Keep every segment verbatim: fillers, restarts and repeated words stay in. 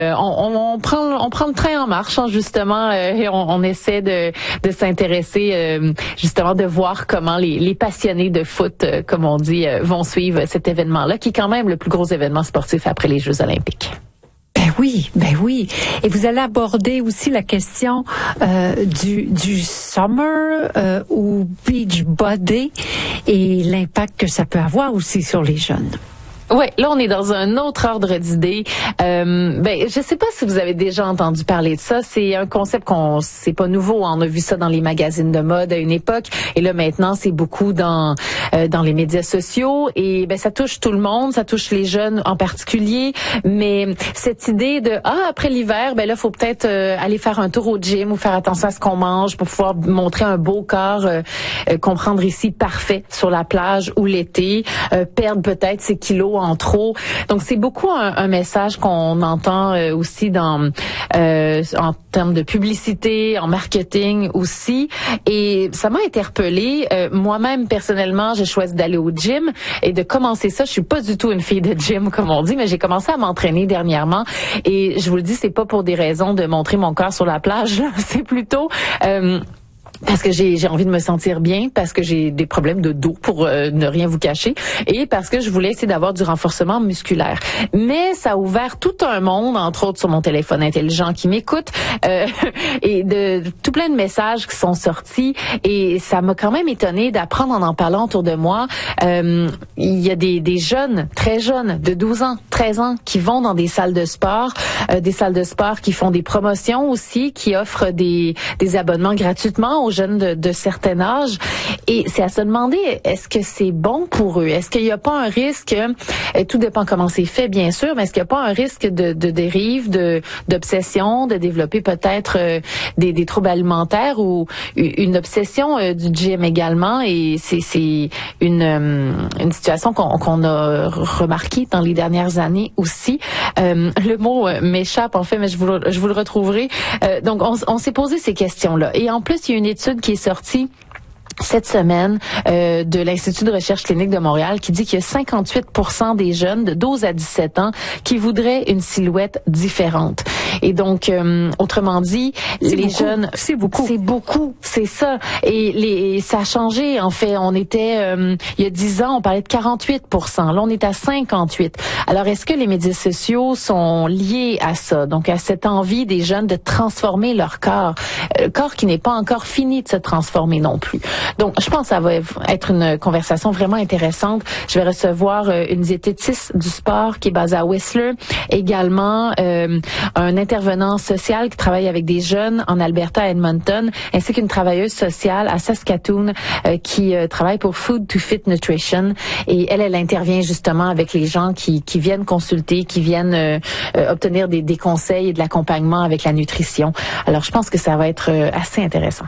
Euh, on, on prend on prend le train en marche, hein, justement, euh, et on, on essaie de, de s'intéresser, euh, justement, de voir comment les, les passionnés de foot, euh, comme on dit, euh, vont suivre cet événement-là, qui est quand même le plus gros événement sportif après les Jeux olympiques. Ben oui, ben oui. Et vous allez aborder aussi la question euh, du, du summer euh, ou beach body et l'impact que ça peut avoir aussi sur les jeunes. Oui, là on est dans un autre ordre d'idée. Euh, ben je sais pas si vous avez déjà entendu parler de ça. C'est un concept qu'on c'est pas nouveau. On a vu ça dans les magazines de mode à une époque, et là maintenant c'est beaucoup dans euh, dans les médias sociaux. Et ben ça touche tout le monde, ça touche les jeunes en particulier. Mais cette idée de ah après l'hiver, ben là faut peut-être euh, aller faire un tour au gym ou faire attention à ce qu'on mange pour pouvoir montrer un beau corps, euh, euh, comprendre ici parfait sur la plage ou l'été, euh, perdre peut-être ses kilos en trop. Donc c'est beaucoup un, un message qu'on entend euh, aussi dans euh, en termes de publicité, en marketing aussi. Et ça m'a interpellée. Euh, moi-même personnellement, j'ai choisi d'aller au gym et de commencer ça. Je suis pas du tout une fille de gym comme on dit, mais j'ai commencé à m'entraîner dernièrement. Et je vous le dis, c'est pas pour des raisons de montrer mon corps sur la plage. Là. C'est plutôt euh, parce que j'ai j'ai envie de me sentir bien, parce que j'ai des problèmes de dos pour euh, ne rien vous cacher, et parce que je voulais essayer d'avoir du renforcement musculaire. Mais ça a ouvert tout un monde, entre autres sur mon téléphone intelligent qui m'écoute, euh, et de, de tout plein de messages qui sont sortis, et ça m'a quand même étonnée d'apprendre en en parlant autour de moi. Euh, il y a des, des jeunes, très jeunes, de douze ans, treize ans, qui vont dans des salles de sport, euh, des salles de sport qui font des promotions aussi, qui offrent des, des abonnements gratuitement aux jeunes de, de certain âge. Et c'est à se demander, est-ce que c'est bon pour eux? Est-ce qu'il n'y a pas un risque, euh, tout dépend comment c'est fait bien sûr, mais est-ce qu'il n'y a pas un risque de, de dérive, de d'obsession, de développer peut-être euh, des, des troubles alimentaires ou une obsession euh, du gym également? Et c'est, c'est une, euh, une situation qu'on, qu'on a remarquée dans les dernières années aussi. Euh, le mot euh, m'échappe en fait, mais je vous le, je vous le retrouverai. Euh, donc on, on s'est posé ces questions-là. Et en plus, il y a une étude qui est sortie cette semaine euh, de l'Institut de recherche clinique de Montréal qui dit qu'il y a cinquante-huit pour cent des jeunes de douze à dix-sept ans qui voudraient une silhouette différente. Et donc, euh, autrement dit, c'est les beaucoup. jeunes... C'est beaucoup. C'est beaucoup, c'est ça. Et les, ça a changé, en fait. On était, euh, il y a dix ans, on parlait de quarante-huit pour cent. Là, on est à cinquante-huit. Alors, est-ce que les médias sociaux sont liés à ça? Donc, à cette envie des jeunes de transformer leur corps. Le corps qui n'est pas encore fini de se transformer non plus. Donc, je pense que ça va être une conversation vraiment intéressante. Je vais recevoir euh, une diététiste du sport qui est basée à Whistler, également euh, un intervenant social qui travaille avec des jeunes en Alberta, à Edmonton, ainsi qu'une travailleuse sociale à Saskatoon euh, qui euh, travaille pour Food to Fit Nutrition. Et elle, elle intervient justement avec les gens qui, qui viennent consulter, qui viennent euh, euh, obtenir des, des conseils et de l'accompagnement avec la nutrition. Alors, je pense que ça va être euh, assez intéressant.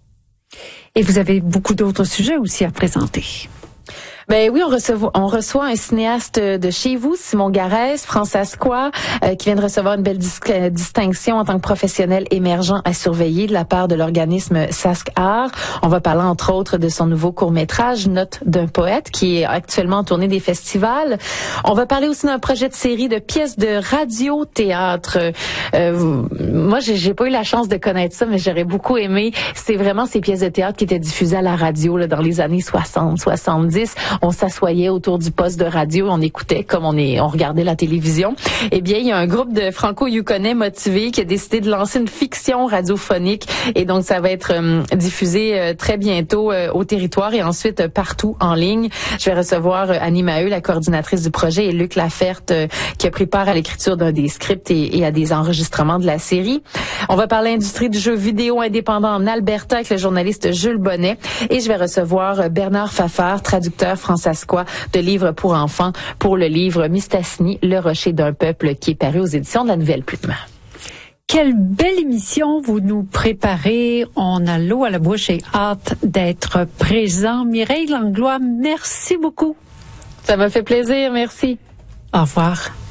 Et vous avez beaucoup d'autres sujets aussi à présenter. Ben oui, on reçoit, on reçoit un cinéaste de chez vous, Simon Garès, Francescois, euh, qui vient de recevoir une belle dis- distinction en tant que professionnel émergent à surveiller de la part de l'organisme Sask Art. On va parler entre autres de son nouveau court-métrage Note d'un poète, qui est actuellement en tournée des festivals. On va parler aussi d'un projet de série de pièces de radio-théâtre. Euh, moi, j'ai, j'ai pas eu la chance de connaître ça, mais j'aurais beaucoup aimé. C'est vraiment ces pièces de théâtre qui étaient diffusées à la radio là, dans les années soixante, soixante-dix. On s'assoyait autour du poste de radio, on écoutait comme on est, on regardait la télévision. Eh bien, il y a un groupe de franco-yukonais motivés qui a décidé de lancer une fiction radiophonique, et donc ça va être euh, diffusé euh, très bientôt euh, au territoire et ensuite euh, partout en ligne. Je vais recevoir euh, Annie Maheu, la coordinatrice du projet, et Luc Laferte euh, qui a pris part à l'écriture d'un des scripts et, et à des enregistrements de la série. On va parler industrie du jeu vidéo indépendant en Alberta avec le journaliste Jules Bonnet, et je vais recevoir euh, Bernard Fafard, traducteur francescois de livres pour enfants, pour le livre Mistassini, le rocher d'un peuple, qui est paru aux éditions de la Nouvelle Plume. Quelle belle émission vous nous préparez. On a l'eau à la bouche et hâte d'être présent. Mireille Langlois, merci beaucoup. Ça m'a fait plaisir, merci. Au revoir.